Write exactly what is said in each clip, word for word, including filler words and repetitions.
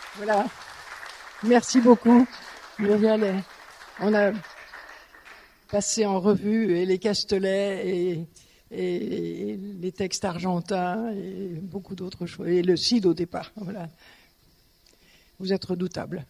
Voilà. Merci beaucoup, Muriel. On a passé en revue et les Castelets et, et, et les textes argentins et beaucoup d'autres choses. Et le Cid au départ. Voilà. Vous êtes redoutable.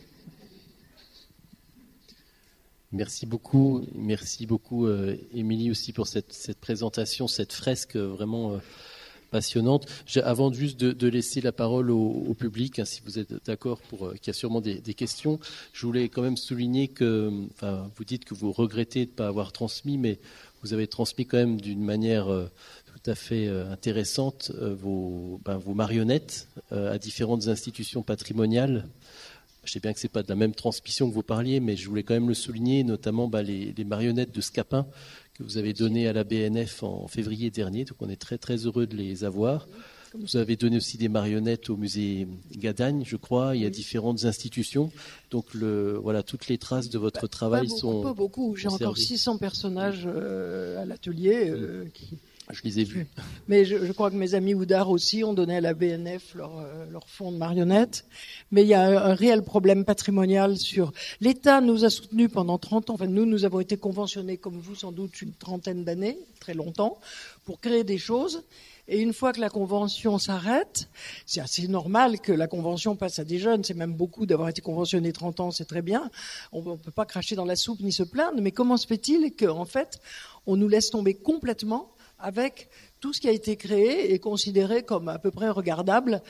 Merci beaucoup, merci beaucoup, euh, Émilie aussi pour cette, cette présentation, cette fresque vraiment euh, passionnante. J'ai, avant juste de, de laisser la parole au, au public, hein, si vous êtes d'accord, pour euh, qu'il y a sûrement des, des questions, je voulais quand même souligner que, enfin, vous dites que vous regrettez de ne pas avoir transmis, mais vous avez transmis quand même d'une manière euh, tout à fait euh, intéressante euh, vos, ben, vos marionnettes euh, à différentes institutions patrimoniales. Je sais bien que ce n'est pas de la même transmission que vous parliez, mais je voulais quand même le souligner, notamment bah, les, les marionnettes de Scapin que vous avez données à la B N F en février dernier. Donc on est très très heureux de les avoir. Vous avez donné aussi des marionnettes au musée Gadagne, je crois. Il y a différentes institutions. Donc le, voilà, toutes les traces de votre Pas, travail pas beaucoup, sont pas beaucoup. J'ai conservées. encore six cents personnages euh, à l'atelier euh, qui... Je les ai vus. Mais je, je crois que mes amis Oudard aussi ont donné à la B N F leur, euh, leur fonds de marionnettes. Mais il y a un, un réel problème patrimonial sur... L'État nous a soutenus pendant trente ans. Enfin, nous, nous avons été conventionnés, comme vous, sans doute, une trentaine d'années, très longtemps, pour créer des choses. Et une fois que la convention s'arrête, c'est assez normal que la convention passe à des jeunes. C'est même beaucoup d'avoir été conventionné trente ans, c'est très bien. On ne peut pas cracher dans la soupe ni se plaindre. Mais comment se fait-il qu'en fait, on nous laisse tomber complètement avec tout ce qui a été créé et considéré comme à peu près regardable,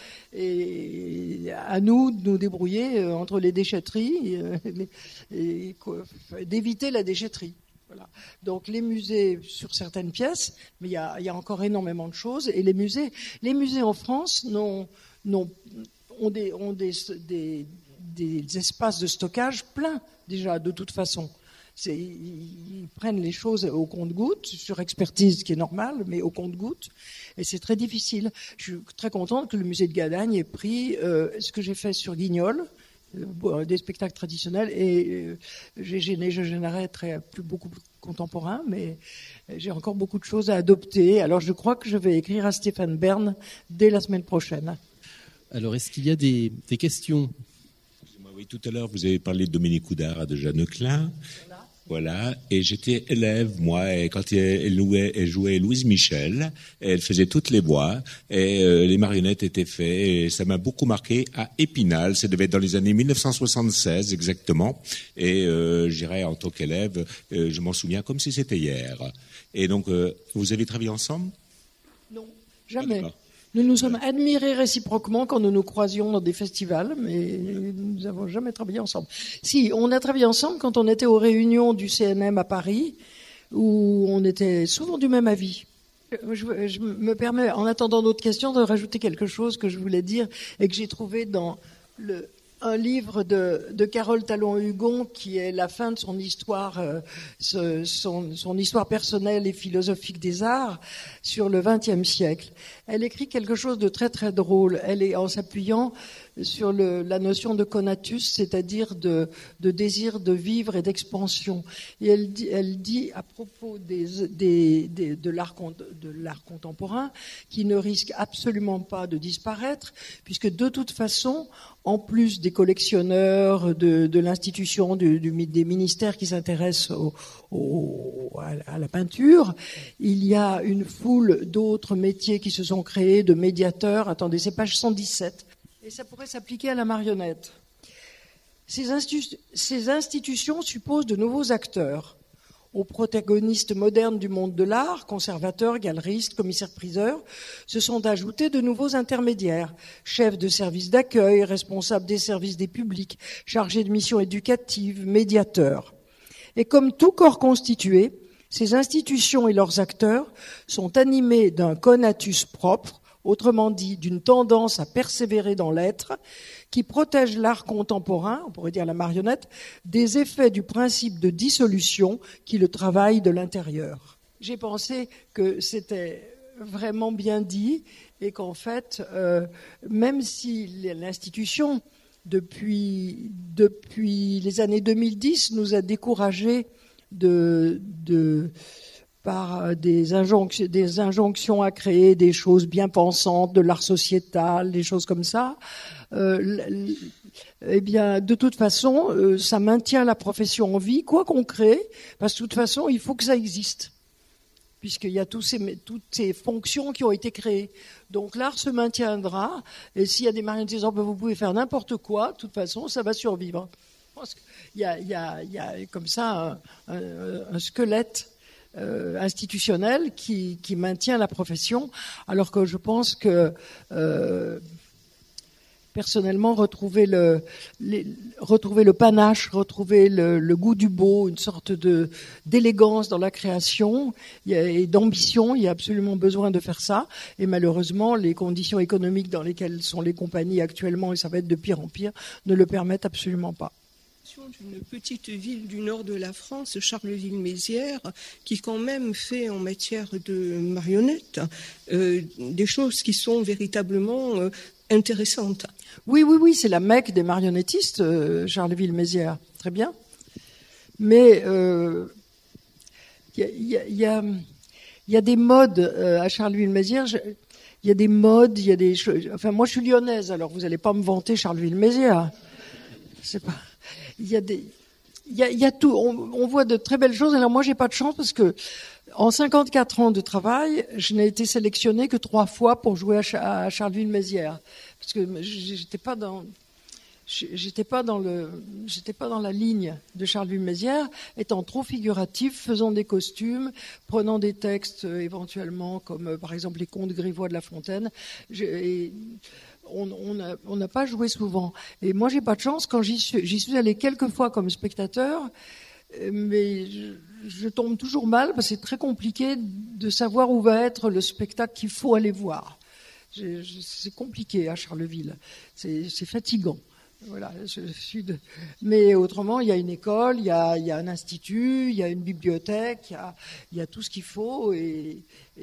et à nous de nous débrouiller entre les déchetteries et, et d'éviter la déchetterie. Voilà. Donc les musées sur certaines pièces, mais il y a, il y a encore énormément de choses. Et les musées, les musées en France n'ont, n'ont, ont, des, ont des, des, des espaces de stockage pleins déjà de toute façon. C'est, ils prennent les choses au compte-gouttes, sur expertise, ce qui est normal, mais au compte-gouttes, et c'est très difficile. Je suis très contente que le musée de Gadagne ait pris euh, ce que j'ai fait sur Guignol, euh, des spectacles traditionnels, et euh, j'ai gêné, je générais très, plus, beaucoup plus contemporain, mais j'ai encore beaucoup de choses à adopter. Alors je crois que je vais écrire à Stéphane Bern dès la semaine prochaine. Alors, est-ce qu'il y a des, des questions ? Oui, tout à l'heure, vous avez parlé de Dominique Oudard de Jeanne Klein. Voilà, et j'étais élève, moi, et quand elle jouait, elle jouait Louise Michel, elle faisait toutes les voix, et euh, les marionnettes étaient faites, et ça m'a beaucoup marqué à Épinal, ça devait être dans les années mille neuf cent soixante-seize exactement, et euh, je dirais en tant qu'élève, euh, je m'en souviens comme si c'était hier. Et donc, euh, vous avez travaillé ensemble ? Non, jamais. Ah, Nous nous sommes admirés réciproquement quand nous nous croisions dans des festivals, mais nous n'avons jamais travaillé ensemble. Si, on a travaillé ensemble quand on était aux réunions du C N M à Paris, où on était souvent du même avis. Je, je me permets, en attendant d'autres questions, de rajouter quelque chose que je voulais dire et que j'ai trouvé dans le... un livre de, de Carole Talon-Hugon qui est la fin de son histoire, euh, ce, son, son histoire personnelle et philosophique des arts sur le vingtième siècle. Elle écrit quelque chose de très très drôle. Elle est en s'appuyant sur le, la notion de conatus, c'est-à-dire de, de désir de vivre et d'expansion. Et elle dit, elle dit à propos des, des, des, de, l'art, de l'art contemporain qui ne risque absolument pas de disparaître, puisque de toute façon, en plus des collectionneurs, de, de l'institution, du, du, des ministères qui s'intéressent au, au, à la peinture, il y a une foule d'autres métiers qui se sont créés, de médiateurs. Attendez, c'est page cent dix-sept. Et ça pourrait s'appliquer à la marionnette. Ces, institu- ces institutions supposent de nouveaux acteurs. Aux protagonistes modernes du monde de l'art, conservateurs, galeristes, commissaires-priseurs, se sont ajoutés de nouveaux intermédiaires, chefs de services d'accueil, responsables des services des publics, chargés de missions éducatives, médiateurs. Et comme tout corps constitué, ces institutions et leurs acteurs sont animés d'un conatus propre, autrement dit d'une tendance à persévérer dans l'être, qui protège l'art contemporain, on pourrait dire la marionnette, des effets du principe de dissolution qui le travaille de l'intérieur. J'ai pensé que c'était vraiment bien dit et qu'en fait, euh, même si l'institution, depuis, depuis les années deux mille dix, nous a découragés de... de par des injonctions, des injonctions à créer des choses bien pensantes, de l'art sociétal, des choses comme ça, euh, eh bien, de toute façon, euh, ça maintient la profession en vie, quoi qu'on crée, parce que de toute façon, il faut que ça existe, puisqu'il y a tous ces, toutes ces fonctions qui ont été créées. Donc l'art se maintiendra, et s'il y a des marionnettes qui disent, vous pouvez faire n'importe quoi, de toute façon, ça va survivre. Parce qu'il y a, il y a, il y a comme ça un, un, un squelette euh, institutionnel qui, qui maintient la profession, alors que je pense que euh, personnellement retrouver le les, retrouver le panache, retrouver le, le goût du beau, une sorte de d'élégance dans la création et d'ambition, il y a absolument besoin de faire ça, et malheureusement les conditions économiques dans lesquelles sont les compagnies actuellement, et ça va être de pire en pire, ne le permettent absolument pas. D'une petite ville du nord de la France, Charleville-Mézières, qui quand même fait en matière de marionnettes euh, des choses qui sont véritablement euh, intéressantes. Oui, oui, oui, c'est la Mecque des marionnettistes, euh, Charleville-Mézières, très bien. Mais euh, y a, y a, y a, y a des modes euh, à Charleville-Mézières. Il y a des modes, il y a des choses. Enfin, moi, je suis lyonnaise, alors vous n'allez pas me vanter Charleville-Mézières. C'est pas. Il y a des, il y a, il y a tout. On, on voit de très belles choses. Alors moi, j'ai pas de chance parce que en cinquante-quatre ans de travail, je n'ai été sélectionnée que trois fois pour jouer à, à Charleville-Mézières, parce que j'étais pas dans, j'étais pas dans le, j'étais pas dans la ligne de Charleville-Mézières, étant trop figuratif, faisant des costumes, prenant des textes euh, éventuellement comme euh, par exemple les contes grivois de La Fontaine. Et, on n'a on n'a pas joué souvent. Et moi, j'ai pas de chance. Quand j'y suis, j'y suis allée quelques fois comme spectateur, mais je, je tombe toujours mal parce que c'est très compliqué de savoir où va être le spectacle qu'il faut aller voir. Je, je, c'est compliqué à Charleville. C'est, c'est fatigant. Voilà, je suis de... Mais autrement, il y a une école, il y a, il y a un institut, il y a une bibliothèque, il y a, il y a tout ce qu'il faut, et,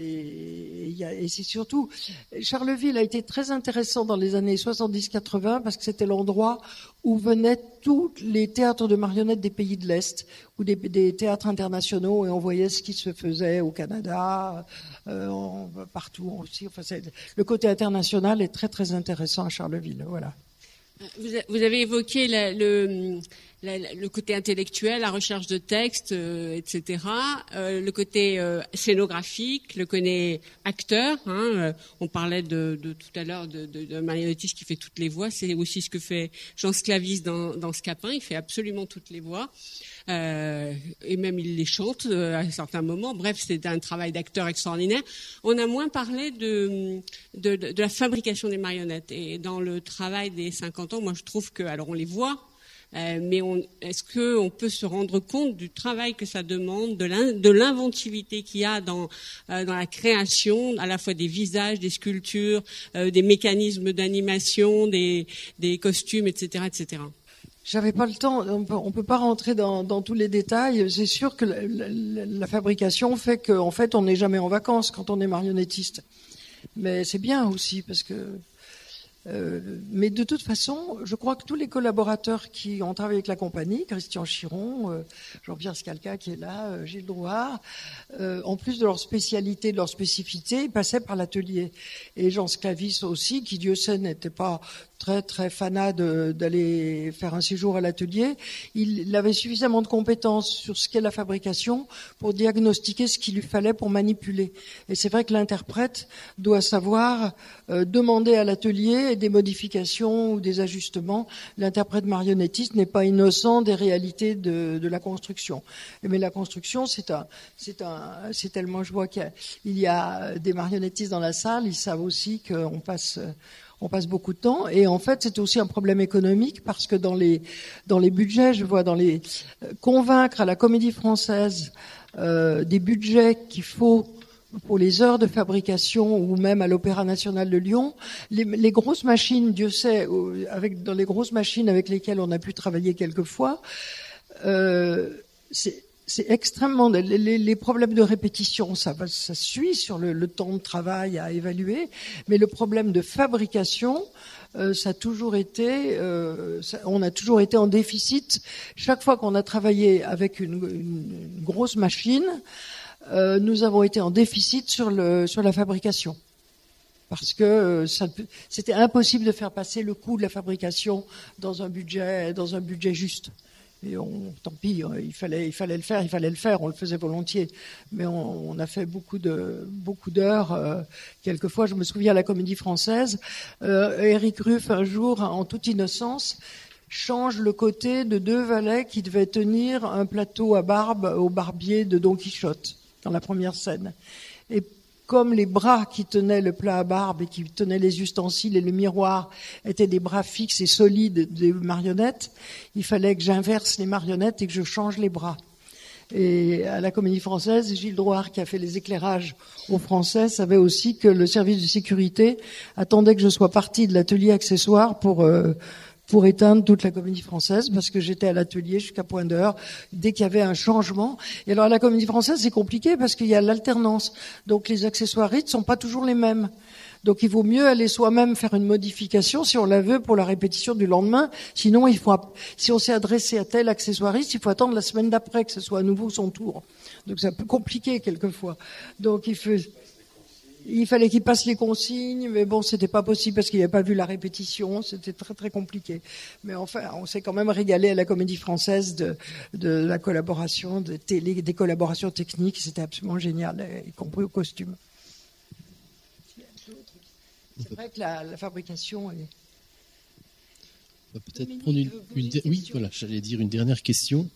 et, il y a, et c'est surtout... Charleville a été très intéressant dans les années soixante-dix quatre-vingts parce que c'était l'endroit où venaient tous les théâtres de marionnettes des pays de l'Est, ou des, des théâtres internationaux, et on voyait ce qui se faisait au Canada, euh, en, partout aussi. Enfin, c'est, le côté international est très très intéressant à Charleville, voilà. Vous avez évoqué la, le, la, le côté intellectuel, la recherche de textes, euh, et cetera. Euh, le côté euh, scénographique, le côté acteur. Hein, euh, on parlait de, de tout à l'heure de, de, de marionnettiste qui fait toutes les voix. C'est aussi ce que fait Jean Sclavis dans, dans Scapin. Il fait absolument toutes les voix. Euh, et même il les chante euh, à certains moments. Bref, c'est un travail d'acteur extraordinaire. On a moins parlé de, de, de la fabrication des marionnettes. Et dans le travail des cinquante ans, moi je trouve que, alors on les voit, euh, mais on, est-ce qu'on peut se rendre compte du travail que ça demande, de, l'in, de l'inventivité qu'il y a dans, euh, dans la création, à la fois des visages, des sculptures, euh, des mécanismes d'animation, des, des costumes, et cetera, et cetera. J'avais pas le temps, on peut, on peut pas rentrer dans, dans tous les détails. C'est sûr que la, la, la fabrication fait qu'en fait on n'est jamais en vacances quand on est marionnettiste. Mais c'est bien aussi parce que... Euh, mais de toute façon, je crois que tous les collaborateurs qui ont travaillé avec la compagnie, Christian Chiron, euh, Jean-Pierre Scalca qui est là, euh, Gilles Drouard, euh, en plus de leur spécialité, de leur spécificité, ils passaient par l'atelier. Et Jean Sclavis aussi, qui Dieu sait n'était pas très très fanat de, d'aller faire un séjour à l'atelier, il avait suffisamment de compétences sur ce qu'est la fabrication pour diagnostiquer ce qu'il lui fallait pour manipuler. Et c'est vrai que l'interprète doit savoir euh, demander à l'atelier des modifications ou des ajustements. L'interprète marionnettiste n'est pas innocent des réalités de, de la construction. Mais la construction, c'est un, c'est un, c'est tellement, je vois qu'il y a, il y a des marionnettistes dans la salle, ils savent aussi qu'on passe, on passe beaucoup de temps. Et en fait, c'est aussi un problème économique parce que dans les, dans les budgets, je vois dans les, convaincre à la Comédie Française euh, des budgets qu'il faut pour les heures de fabrication ou même à l'Opéra National de Lyon, les, les grosses machines, Dieu sait, avec, dans les grosses machines avec lesquelles on a pu travailler quelquefois, euh, c'est, c'est extrêmement... Les, les, les problèmes de répétition, ça, ça suit sur le, le temps de travail à évaluer, mais le problème de fabrication, euh, ça a toujours été... Euh, ça, on a toujours été en déficit. Chaque fois qu'on a travaillé avec une, une, une grosse machine... euh, nous avons été en déficit sur, le, sur la fabrication. Parce que euh, ça, c'était impossible de faire passer le coût de la fabrication dans un budget, dans un budget juste. Et on, tant pis, il fallait, il fallait le faire, il fallait le faire, on le faisait volontiers. Mais on, on a fait beaucoup de, beaucoup d'heures. Euh, quelquefois, je me souviens à la Comédie Française, euh, Éric Ruff, un jour, en toute innocence, change le côté de deux valets qui devaient tenir un plateau à barbe au barbier de Don Quichotte, dans la première scène. Et comme les bras qui tenaient le plat à barbe et qui tenaient les ustensiles et le miroir étaient des bras fixes et solides des marionnettes, il fallait que j'inverse les marionnettes et que je change les bras. Et à la Comédie Française, Gilles Drouhard, qui a fait les éclairages aux Français, savait aussi que le service de sécurité attendait que je sois partie de l'atelier accessoire pour... Euh, pour éteindre toute la Comédie Française, parce que j'étais à l'atelier jusqu'à point d'heure, dès qu'il y avait un changement. Et alors, à la Comédie Française, c'est compliqué, parce qu'il y a l'alternance. Donc, les accessoiristes ne sont pas toujours les mêmes. Donc, il vaut mieux aller soi-même faire une modification, si on la veut, pour la répétition du lendemain. Sinon, il faut, si on s'est adressé à tel accessoiriste, il faut attendre la semaine d'après que ce soit à nouveau son tour. Donc, c'est un peu compliqué, quelquefois. Donc, il faut... Il fallait qu'il passe les consignes, mais bon, c'était pas possible parce qu'il n'avait pas vu la répétition. C'était très très compliqué. Mais enfin, on s'est quand même régalé à la Comédie Française de, de la collaboration, de télé, des collaborations techniques. C'était absolument génial, y compris au costume. C'est vrai que la, la fabrication est... On va peut-être prendre une, une, une oui, voilà, j'allais dire une dernière question.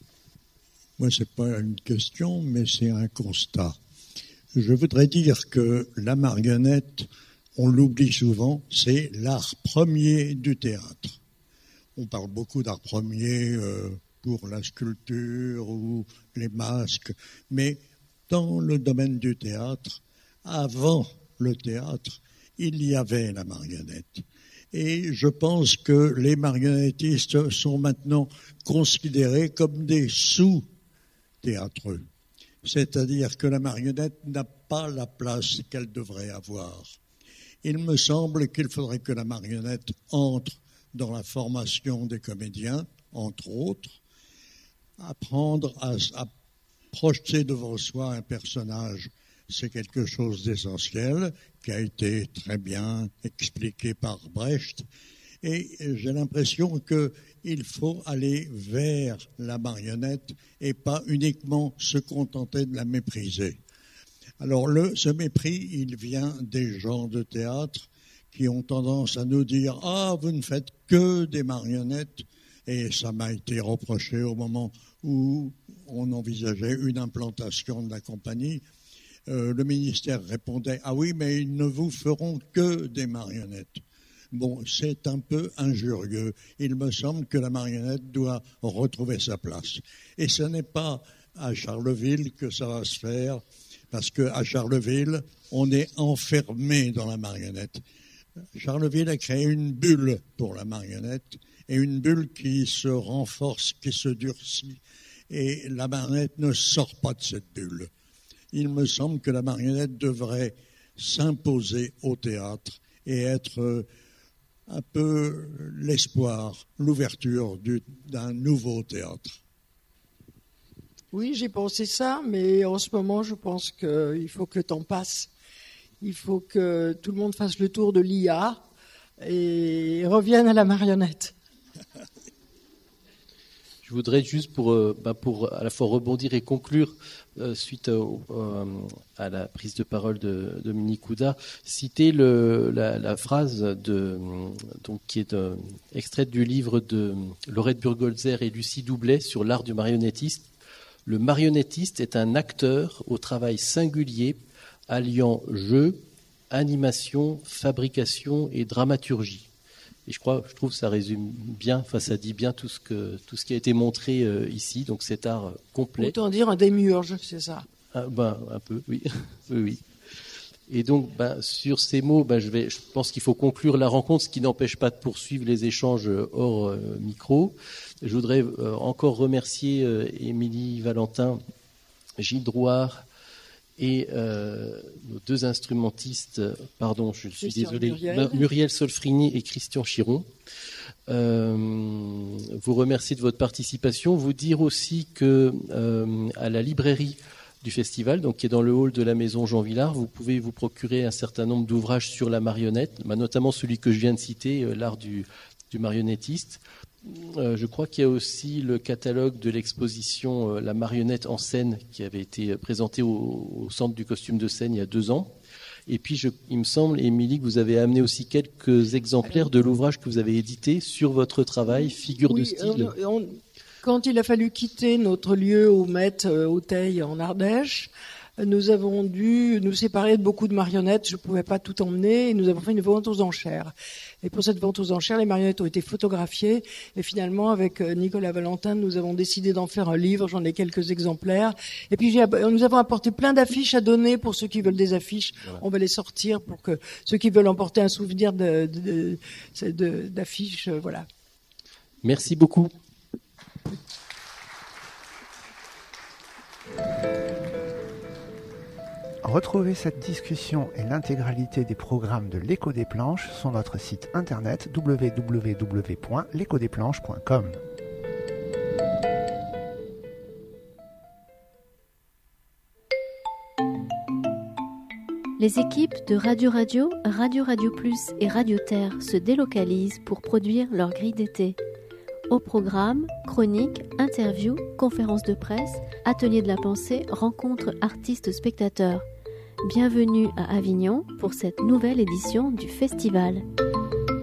Moi, c'est pas une question, mais c'est un constat. Je voudrais dire que la marionnette, on l'oublie souvent, c'est l'art premier du théâtre. On parle beaucoup d'art premier euh, pour la sculpture ou les masques, mais dans le domaine du théâtre, avant le théâtre, il y avait la marionnette. Et je pense que les marionnettistes sont maintenant considérés comme des sous-théâtreux. C'est-à-dire que la marionnette n'a pas la place qu'elle devrait avoir. Il me semble qu'il faudrait que la marionnette entre dans la formation des comédiens, entre autres, apprendre à, à projeter devant soi un personnage, c'est quelque chose d'essentiel, qui a été très bien expliqué par Brecht. Et j'ai l'impression qu'il faut aller vers la marionnette et pas uniquement se contenter de la mépriser. Alors le, ce mépris, il vient des gens de théâtre qui ont tendance à nous dire « Ah, vous ne faites que des marionnettes ». Et ça m'a été reproché au moment où on envisageait une implantation de la compagnie. Euh, le ministère répondait « Ah oui, mais ils ne vous feront que des marionnettes ». Bon, c'est un peu injurieux. Il me semble que la marionnette doit retrouver sa place. Et ce n'est pas à Charleville que ça va se faire, parce qu'à Charleville, on est enfermé dans la marionnette. Charleville a créé une bulle pour la marionnette, et une bulle qui se renforce, qui se durcit, et la marionnette ne sort pas de cette bulle. Il me semble que la marionnette devrait s'imposer au théâtre et être un peu l'espoir, l'ouverture du, d'un nouveau théâtre. Oui, j'ai pensé ça, mais en ce moment, je pense qu'il faut que le temps passe. Il faut que tout le monde fasse le tour de l'I A et revienne à la marionnette. Je voudrais juste pour, euh, bah pour à la fois rebondir et conclure euh, suite au, euh, à la prise de parole de Dominique Oudard, citer le, la, la phrase de, donc, qui est euh, extraite du livre de Laurette Burgholzer et Lucie Doublet sur l'art du marionnettiste. Le marionnettiste est un acteur au travail singulier alliant jeu, animation, fabrication et dramaturgie. Et je crois, je trouve que ça résume bien, enfin ça dit bien tout ce que tout ce qui a été montré euh, ici, donc cet art complet. Autant dire un démiurge, c'est ça. Ah, ben un peu, oui, oui, oui. Et donc, ben, sur ces mots, ben, je vais, je pense qu'il faut conclure la rencontre, ce qui n'empêche pas de poursuivre les échanges hors euh, micro. Je voudrais euh, encore remercier euh, Émilie Valentin, Gilles Drouhard et euh, nos deux instrumentistes, pardon, je suis Christian désolé, Muriel. Muriel Solfrini et Christian Chiron. Euh, vous remercier de votre participation, vous dire aussi que euh, à la librairie du festival, donc qui est dans le hall de la maison Jean Villard. Vous pouvez vous procurer un certain nombre d'ouvrages sur la marionnette, bah, notamment celui que je viens de citer, euh, l'art du, du marionnettiste. Euh, je crois qu'il y a aussi le catalogue de l'exposition euh, La marionnette en scène qui avait été présentée au, au Centre du costume de scène il y a deux ans. Et puis, je, il me semble, Émilie, que vous avez amené aussi quelques exemplaires de l'ouvrage que vous avez édité sur votre travail, Figure oui, de style. On, on, quand il a fallu quitter notre lieu au Met, euh, au Teil, en Ardèche, nous avons dû nous séparer de beaucoup de marionnettes. Je ne pouvais pas tout emmener et nous avons fait une vente aux enchères. Et pour cette vente aux enchères, les marionnettes ont été photographiées. Et finalement, avec Nicolas Valentin, nous avons décidé d'en faire un livre. J'en ai quelques exemplaires. Et puis, j'ai, nous avons apporté plein d'affiches à donner pour ceux qui veulent des affiches. Voilà. On va les sortir pour que ceux qui veulent emporter un souvenir de, de, de, de, d'affiches, euh, voilà. Merci beaucoup. Retrouvez cette discussion et l'intégralité des programmes de l'Écho des Planches sur notre site internet w w w point l'écho des planches point com. Les équipes de Radio Radio, Radio Radio Plus et Radio Terre se délocalisent pour produire leur grille d'été. Au programme, chroniques, interviews, conférences de presse, ateliers de la pensée, rencontres artistes-spectateurs. Bienvenue à Avignon pour cette nouvelle édition du festival.